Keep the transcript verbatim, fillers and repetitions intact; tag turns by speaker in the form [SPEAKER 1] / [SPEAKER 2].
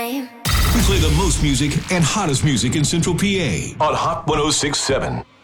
[SPEAKER 1] time.
[SPEAKER 2] We play the most music and hottest music in Central P A on Hot one oh six point seven.